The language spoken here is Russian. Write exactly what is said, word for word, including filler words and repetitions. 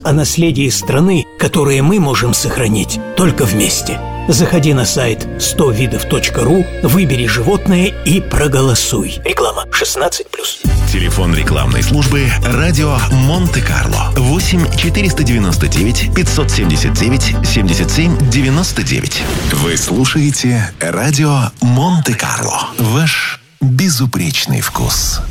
о наследии страны, которое мы можем сохранить только вместе. Заходи на сайт сто видов точка ру, выбери животное и проголосуй. Реклама шестнадцать плюс. Телефон рекламной службы «Радио Монте-Карло» восемь четыреста девяносто девять пятьсот семьдесят девять семьдесят семь девяносто девять. Вы слушаете «Радио Монте-Карло». Ваш безупречный вкус.